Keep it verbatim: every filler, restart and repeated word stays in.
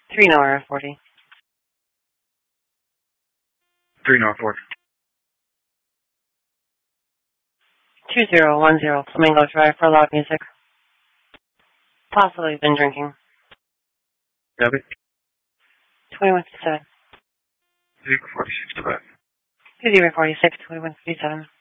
Three Nora forty. Three Nora forty. Two zero one zero Flamingo Drive for loud music. Possibly been drinking. Debbie? Twenty-one fifty-seven. Zero forty six to five. Zero forty six. Twenty-one fifty-seven.